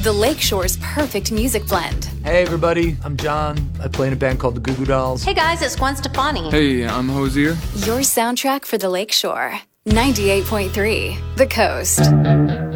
the Lakeshore's perfect music blend. Hey everybody, I'm John. I play in a band called the Goo Goo Dolls. Hey guys, it's Gwen Stefani. Hey, I'm Hosier. Your soundtrack for the Lakeshore. 98.3 The Coast.